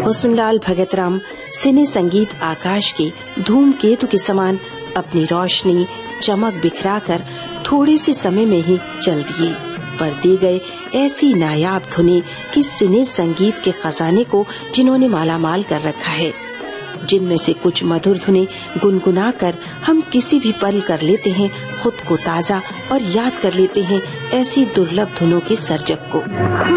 हुस्नलाल भगतराम सिने संगीत आकाश के धूमकेतु के समान अपनी रोशनी चमक बिखराकर थोड़े से समय में ही चल दिए, पर दे गए ऐसी नायाब धुनें कि सिने संगीत के खजाने को जिन्होंने मालामाल कर रखा है, जिनमें से कुछ मधुर धुनें गुनगुना कर हम किसी भी पल कर लेते हैं खुद को ताजा और याद कर लेते हैं ऐसी दुर्लभ धुनों के सर्जक को।